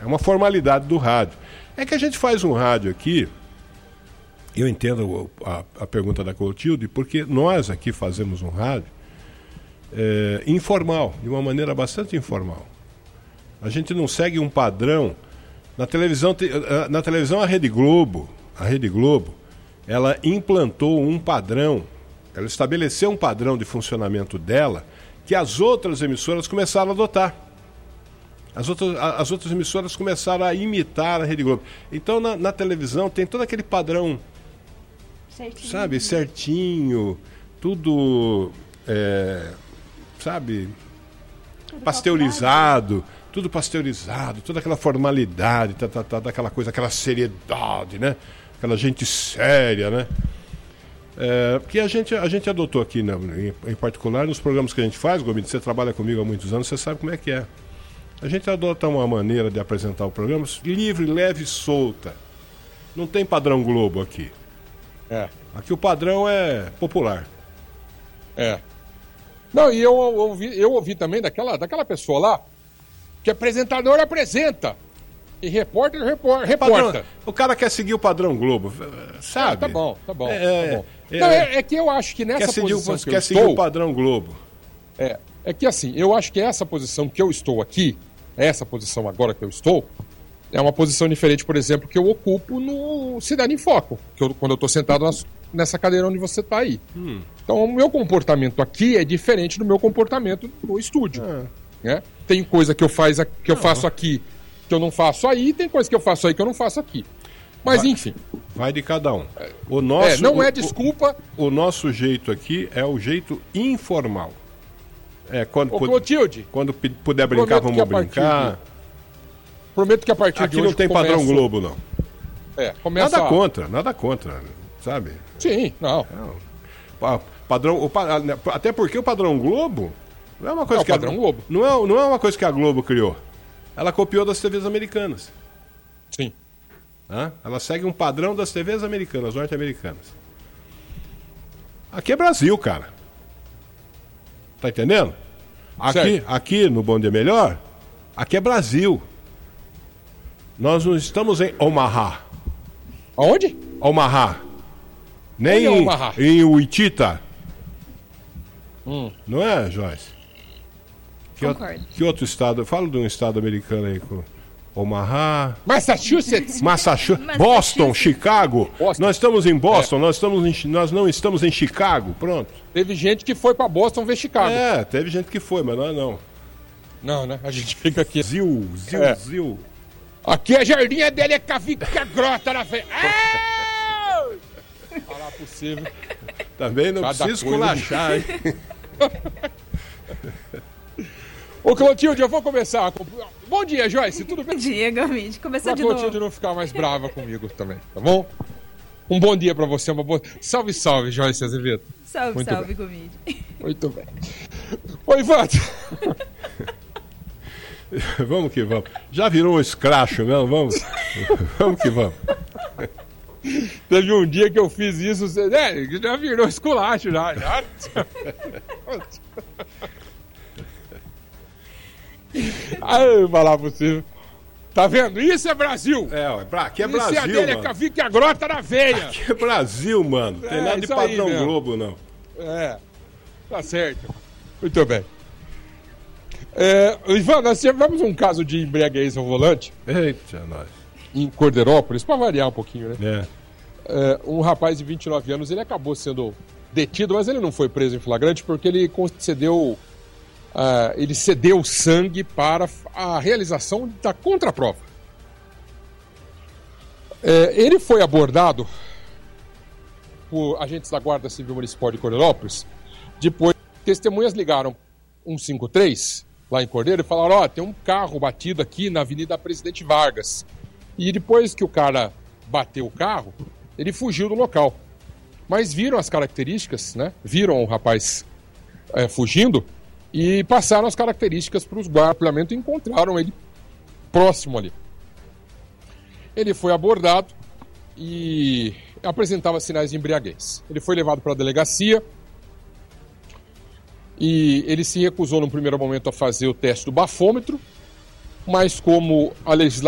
uma formalidade do rádio. É que a gente faz um rádio aqui, eu entendo a pergunta da Clotilde, porque nós aqui fazemos um rádio informal, de uma maneira bastante informal. A gente não segue um padrão. Na televisão a Rede Globo, ela implantou um padrão, ela estabeleceu um padrão de funcionamento dela que as outras emissoras começaram a adotar. As outras emissoras começaram a imitar a Rede Globo. Então na televisão tem todo aquele padrão, certinho, sabe, certinho, tudo, sabe, pasteurizado. Tudo pasteurizado, toda aquela formalidade, daquela coisa, aquela seriedade, né? Aquela gente séria, né? Que a gente adotou aqui, né? Em particular, nos programas que a gente faz, Gomide, você trabalha comigo há muitos anos, você sabe como é que é. A gente adota uma maneira de apresentar o programa livre, leve e solta. Não tem padrão Globo aqui. Aqui o padrão é popular. Não, e eu ouvi também daquela pessoa lá, que apresentador apresenta e repórter reporta. Padrão, o cara quer seguir o padrão Globo, sabe? Tá bom. Tá bom. É que eu acho que nessa posição que eu quer seguir o padrão Globo. É que assim, eu acho que essa posição que eu estou aqui, essa posição agora que eu estou, é uma posição diferente, por exemplo, que eu ocupo no Cidade em Foco, quando eu estou sentado nessa cadeira onde você está aí. Então, o meu comportamento aqui é diferente do meu comportamento no estúdio. Né? Tem coisa que eu faço aqui que eu não faço aí, tem coisa que eu faço aí que eu não faço aqui. Mas enfim. Vai de cada um. O nosso, não é desculpa. O nosso jeito aqui é o jeito informal. Clotilde, quando puder brincar, vamos brincar. Prometo que a partir aqui de hoje não tem padrão Globo, não. Nada contra, sabe? Sim, não. Até porque o padrão Globo não é uma coisa que Globo. Não é uma coisa que a Globo criou. Ela copiou das TVs americanas. Sim. Ela segue um padrão das TVs americanas, norte-americanas. Aqui é Brasil, cara. Tá entendendo? Aqui no Bom Dia Melhor, aqui é Brasil. Nós não estamos em Omaha. Aonde? Omaha. Nem Omaha? Em Wichita. Não é, Joyce? Concordo. Que outro estado? Fala de um estado americano aí. Omaha. Massachusetts. Boston, Chicago. Nós estamos em Boston, nós não estamos em Chicago. Pronto. Teve gente que foi pra Boston ver Chicago. Teve gente que foi, mas nós não. Não, né? A gente fica aqui. Zil. Aqui a Jardim Adélia Cavica Grota na frente. Falar possível. Também não precisa esculachar, hein? Ô, Clotilde, eu vou começar. Bom dia, Joyce, tudo bem? Bom dia, Gomide. Começou de novo. Pra Clotilde não ficar mais brava comigo também, tá bom? Um bom dia pra você, uma boa... Salve, Joyce Azevedo. Salve, Gomide. Muito bem. Oi, Ivandro. Vamos que vamos. Já virou um escracho mesmo, vamos? Vamos que vamos. Teve um dia que eu fiz isso, já virou esculacho, já. Ai, falar pra você. Tá vendo? Isso é Brasil. Aqui é Brasil, isso é a dele, fica a grota na veia. Aqui é Brasil, mano. Tem nada de padrão Globo, não. Tá certo. Muito bem. Ivan, nós tivemos um caso de embriaguez ao volante. Eita, nós. Em Cordeirópolis, pra variar um pouquinho, né? Um rapaz de 29 anos, ele acabou sendo detido, mas ele não foi preso em flagrante porque ele ele cedeu sangue para a realização da contraprova. Ele foi abordado por agentes da Guarda Civil Municipal de Cordeirópolis. Depois, testemunhas ligaram 153 lá em Cordeiro e falaram: tem um carro batido aqui na Avenida Presidente Vargas. E depois que o cara bateu o carro, ele fugiu do local. Mas viram as características, né? Viram o rapaz fugindo e passaram as características para os guardas e encontraram ele próximo ali. Ele foi abordado e apresentava sinais de embriaguez. Ele foi levado para a delegacia e ele se recusou no primeiro momento a fazer o teste do bafômetro, mas como a legislação